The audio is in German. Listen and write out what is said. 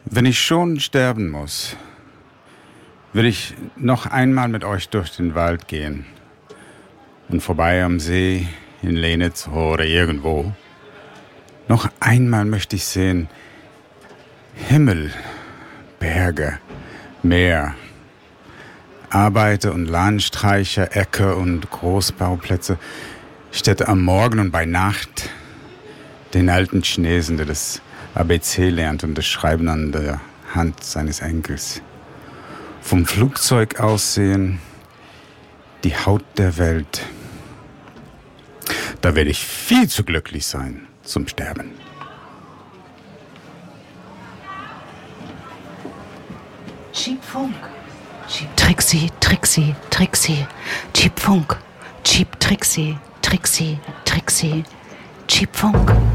Wenn ich schon sterben muss, will ich noch einmal mit euch durch den Wald gehen und vorbei am See in Lenitz oder irgendwo. Noch einmal möchte ich sehen Himmel, Berge, Meer, Arbeiter- und Landstreicher, Äcker und Großbauplätze, Städte am Morgen und bei Nacht, den alten Chinesen, der das ABC lernt und das Schreiben an der Hand seines Enkels. Vom Flugzeug aus sehen, die Haut der Welt. Da werde ich viel zu glücklich sein zum Sterben. Jeep Funk. Jeep Trixie, Trixie, Trixie. Jeep Funk. Jeep Trixie, Trixie, Trixie. Jeep Funk.